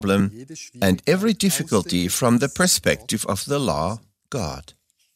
problem and every difficulty from the perspective of the law, God.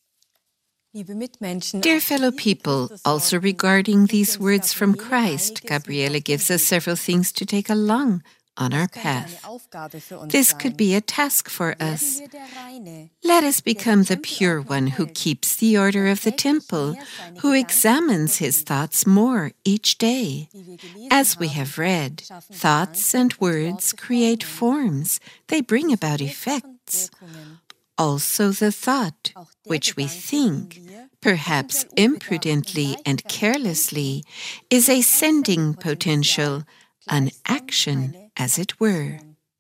Dear fellow people, also regarding these words from Christ, Gabriele gives us several things to take along on our path. This could be a task for us. Let us become the pure one who keeps the order of the temple, who examines his thoughts more each day. As we have read, thoughts and words create forms. They bring about effects. Also the thought, which we think, perhaps imprudently and carelessly, is a sending potential, an action, as it were.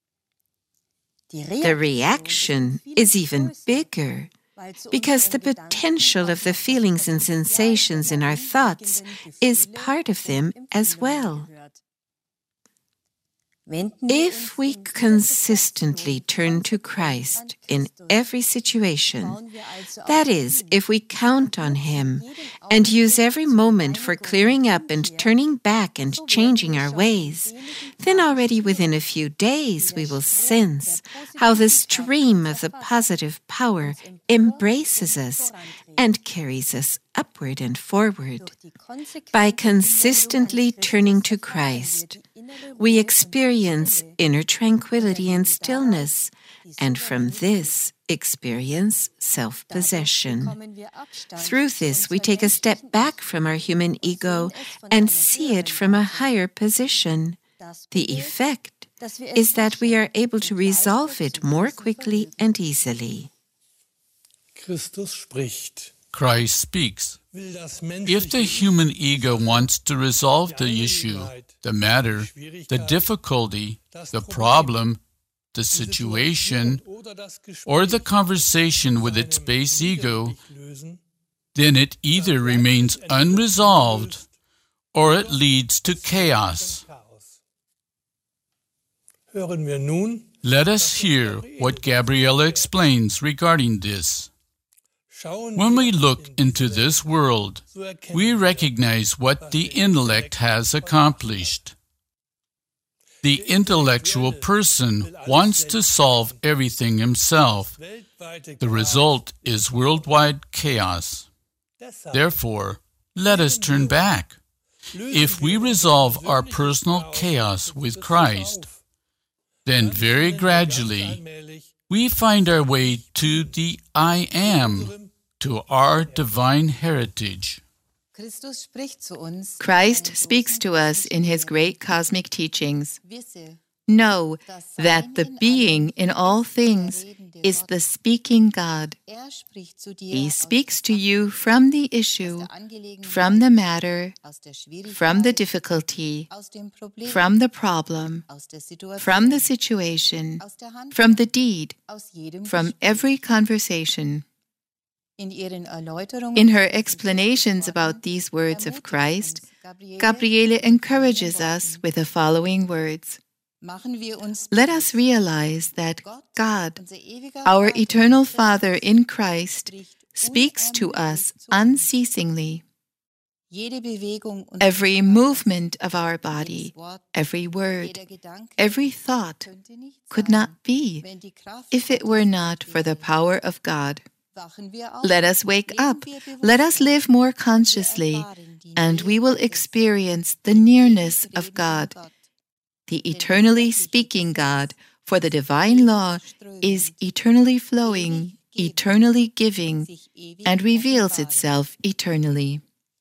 The reaction is even bigger, because the potential of the feelings and sensations in our thoughts is part of them as well. If we consistently turn to Christ in every situation, that is, if we count on Him and use every moment for clearing up and turning back and changing our ways, then already within a few days we will sense how the stream of the positive power embraces us and carries us upward and forward. By consistently turning to Christ, we experience inner tranquility and stillness, and from this experience self-possession. Through this, we take a step back from our human ego and see it from a higher position. The effect is that we are able to resolve it more quickly and easily. Christ speaks. If the human ego wants to resolve the issue, the matter, the difficulty, the problem, the situation, or the conversation with its base ego, then it either remains unresolved or it leads to chaos. Let us hear what Gabriele explains regarding this. When we look into this world, we recognize what the intellect has accomplished. The intellectual person wants to solve everything himself. The result is worldwide chaos. Therefore, let us turn back. If we resolve our personal chaos with Christ, then very gradually we find our way to the I Am, to our divine heritage. Christ speaks to us in His great cosmic teachings. Know that the being in all things is the speaking God. He speaks to you from the issue, from the matter, from the difficulty, from the problem, from the situation, from the deed, from every conversation. In her explanations about these words of Christ, Gabriele encourages us with the following words. Let us realize that God, our eternal Father in Christ, speaks to us unceasingly. Every movement of our body, every word, every thought could not be if it were not for the power of God. Let us wake up, let us live more consciously, and we will experience the nearness of God, the eternally speaking God, for the divine law is eternally flowing, eternally giving, and reveals itself eternally.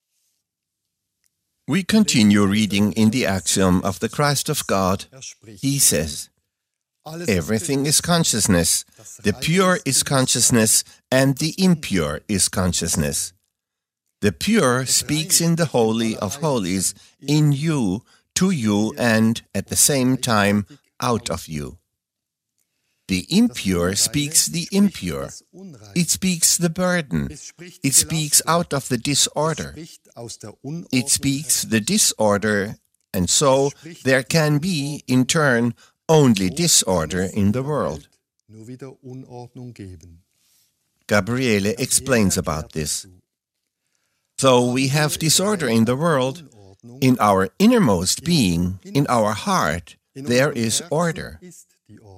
We continue reading in the axiom of the Christ of God. He says, everything is consciousness. The pure is consciousness, and the impure is consciousness. The pure speaks in the Holy of Holies, in you, to you, and, at the same time, out of you. The impure speaks the impure. It speaks the burden. It speaks out of the disorder. It speaks the disorder, and so there can be, in turn, only disorder in the world. Gabriele explains about this. So we have disorder in the world. In our innermost being, in our heart, there is order.